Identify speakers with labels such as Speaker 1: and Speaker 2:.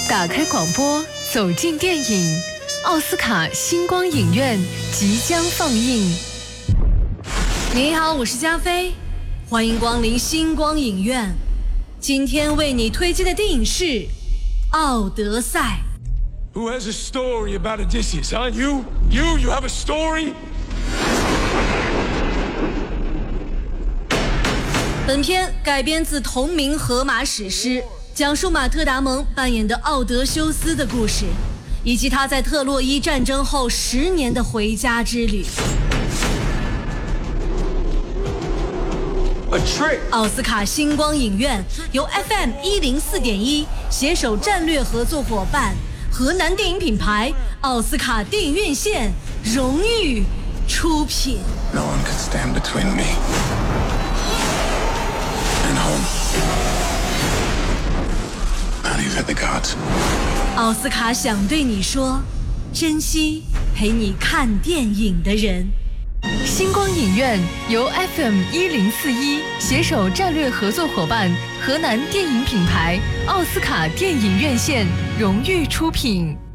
Speaker 1: 打开广播，走进电影，奥斯卡星光影院即将放映。
Speaker 2: 你好，我是加菲，欢迎光临星光影院。今天为你推荐的电影是《奥德赛》。
Speaker 3: Who has a story about Odysseus, huh? You have a story?
Speaker 2: 本片改编自同名荷马史诗，讲述马特·达蒙扮演的奥德修斯的故事，以及他在特洛伊战争后10年的回家之旅。奥斯卡星光影院由 FM 104.1携手战略合作伙伴河南电影品牌奥斯卡电影院线荣誉出品。
Speaker 3: No one can stand between me and home. Not even the gods.
Speaker 2: 奥斯卡想对你说，珍惜陪你看电影的人。
Speaker 1: 星光影院由 FM 1041携手战略合作伙伴河南电影品牌奥斯卡电影院线荣誉出品。